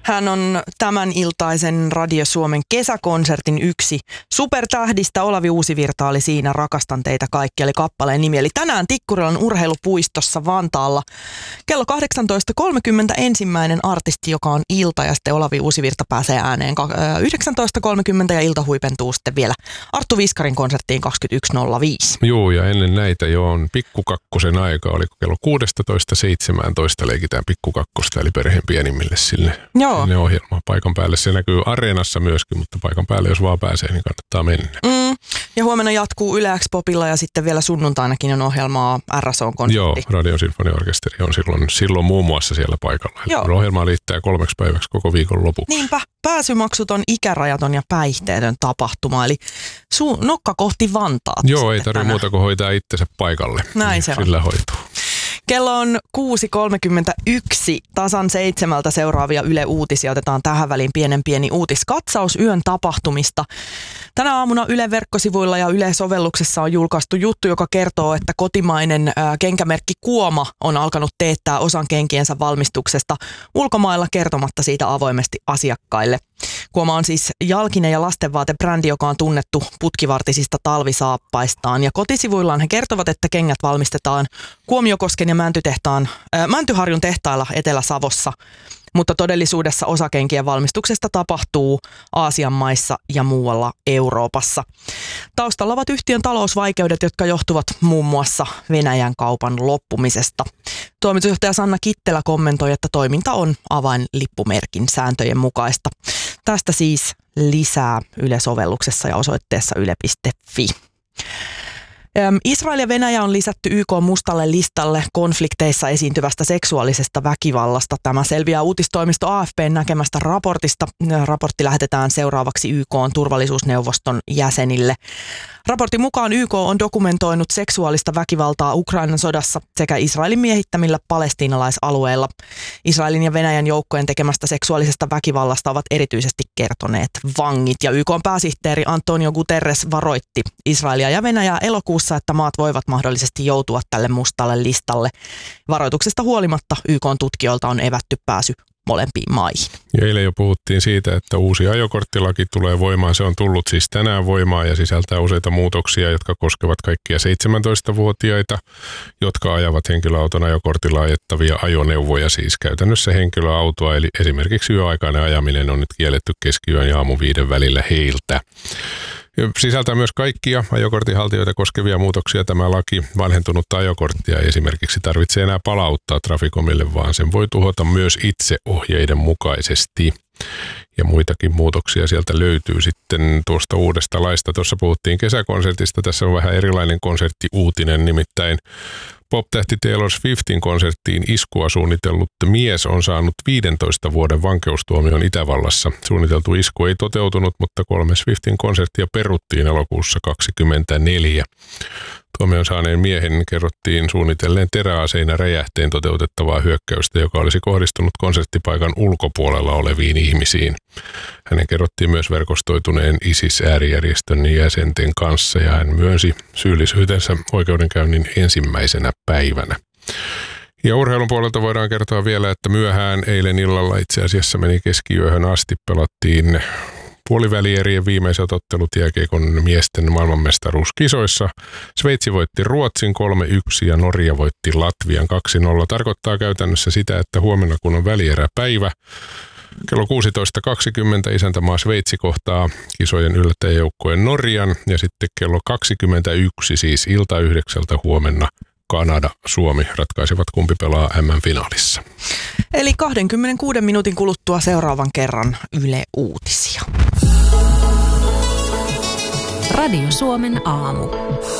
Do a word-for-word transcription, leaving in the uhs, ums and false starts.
Hän on tämän iltaisen Radio Suomen kesäkonsertin yksi supertähdistä. Olavi Uusivirta oli siinä. Rakastan teitä kaikki, eli kappaleen nimi. Eli tänään Tikkurilan urheilupuistossa Vantaalla kello kahdeksantoista kolmekymmentä ensimmäinen artisti, joka on ilta, ja sitten Olavi Uusivirta pääsee ääneen yhdeksäntoista kolmekymmentä ja ilta huipentuu sitten vielä Arttu Viskarin konserttiin kaksikymmentäyksi nolla viisi. Joo, ja ennen näitä jo on Pikkukakkosen aika, oliko kello kuusitoista seitsemäntoista leikitään Pikkukakkosta, eli perheen pienimmille sinne, sinne ohjelmaan paikan päälle. Se näkyy Areenassa myöskin, mutta paikan päälle, jos vaan pääsee, niin kannattaa mennä. Mm. Ja huomenna jatkuu Yle X-popilla ja sitten vielä sunnuntainakin on ohjelmaa R S O-konsertti. Joo, Radion Sinfoniaorkesteri on silloin, silloin muun muassa siellä paikalla. Ohjelmaa liittää kolmeksi päiväksi koko viikon lopuksi. Niinpä, pääsymaksuton, ikärajaton ja päihteetön tapahtuma, eli su- nokka kohti Vantaata. Joo, ei tarvitse muuta kuin hoitaa itsensä paikalle. Näin niin se on. Sillä hoituu. Kello on kuusi kolmekymmentäyksi, tasan seitsemältä seuraavia Yle Uutisia. Otetaan tähän väliin pienen pieni uutiskatsaus yön tapahtumista. Tänä aamuna Yle verkkosivuilla ja Yle-sovelluksessa on julkaistu juttu, joka kertoo, että kotimainen ää, kenkämerkki Kuoma on alkanut teettää osan kenkiensä valmistuksesta ulkomailla kertomatta siitä avoimesti asiakkaille. Kuoma on siis jalkinen ja lastenvaatebrändi, joka on tunnettu putkivartisista talvisaappaistaan. Ja kotisivuillaan he kertovat, että kengät valmistetaan Kuomiokosken ja Mäntytehtaan, äh, Mäntyharjun tehtailla Etelä-Savossa. Mutta todellisuudessa osa kenkien valmistuksesta tapahtuu Aasian maissa ja muualla Euroopassa. Taustalla ovat yhtiön talousvaikeudet, jotka johtuvat muun muassa Venäjän kaupan loppumisesta. Toimitusjohtaja Sanna Kittelä kommentoi, että toiminta on avainlippumerkin sääntöjen mukaista. Tästä siis lisää Yle-sovelluksessa ja osoitteessa yle piste fi. Israel ja Venäjä on lisätty Y K:n mustalle listalle konflikteissa esiintyvästä seksuaalisesta väkivallasta. Tämä selviää uutistoimisto A F P:n näkemästä raportista. Raportti lähetetään seuraavaksi Y K:n turvallisuusneuvoston jäsenille. Raportin mukaan Y K on dokumentoinut seksuaalista väkivaltaa Ukrainan sodassa sekä Israelin miehittämillä palestiinalaisalueilla. Israelin ja Venäjän joukkojen tekemästä seksuaalisesta väkivallasta ovat erityisesti kertoneet vangit. Ja Y K:n pääsihteeri Antonio Guterres varoitti Israelia ja Venäjää elokuussa, että maat voivat mahdollisesti joutua tälle mustalle listalle. Varoituksesta huolimatta Y K:n tutkijoilta on evätty pääsy molempiin maihin. Ja eilen jo puhuttiin siitä, että uusi ajokorttilaki tulee voimaan. Se on tullut siis tänään voimaan ja sisältää useita muutoksia, jotka koskevat kaikkia seitsemäntoistavuotiaita, jotka ajavat henkilöauton ajokortilla ajettavia ajoneuvoja, siis käytännössä henkilöautoa. Eli esimerkiksi yöaikainen ajaminen on nyt kielletty keskiyön ja aamu viiden välillä heiltä. Sisältää myös kaikkia ajokortinhaltijoita koskevia muutoksia tämä laki. Vanhentunutta ajokorttia ei esimerkiksi tarvitse enää palauttaa Traficomille, vaan sen voi tuhota myös itse ohjeiden mukaisesti. Ja muitakin muutoksia sieltä löytyy sitten tuosta uudesta laista. Tuossa puhuttiin kesäkonsertista. Tässä on vähän erilainen konserttiuutinen, nimittäin pop-tähti Taylor Swiftin konserttiin iskua suunnitellut mies on saanut viidentoista vuoden vankeustuomion Itävallassa. Suunniteltu isku ei toteutunut, mutta kolme Swiftin konserttia peruttiin elokuussa kaksikymmentäneljä. Tuomion saaneen miehen kerrottiin suunnitelleen teräaseina räjähteen toteutettavaa hyökkäystä, joka olisi kohdistunut konserttipaikan ulkopuolella oleviin ihmisiin. Hänen kerrottiin myös verkostoituneen ISIS-äärijärjestön jäsenten kanssa ja hän myönsi syyllisyytensä oikeudenkäynnin ensimmäisenä päivänä. Ja urheilun puolelta voidaan kertoa vielä, että myöhään eilen illalla itse asiassa meni keskiyöhön asti, pelattiin puolivälierien viimeiset ottelut jääkiekon miesten maailmanmestaruuskisoissa. Sveitsi voitti Ruotsin kolme yksi ja Norja voitti Latvian kaksi nolla. Tarkoittaa käytännössä sitä, että huomenna kun on välieräpäivä, kello kuusitoista kaksikymmentä isäntämaa Sveitsi kohtaa kisojen yllättäjäjoukkueen Norjan ja sitten kello kaksikymmentäyksi siis ilta yhdeksältä huomenna Kanada, Suomi ratkaisevat kumpi pelaa M M-finaalissa. Eli kaksikymmentäkuuden minuutin kuluttua seuraavan kerran Yle Uutisia. Radio Suomen aamu.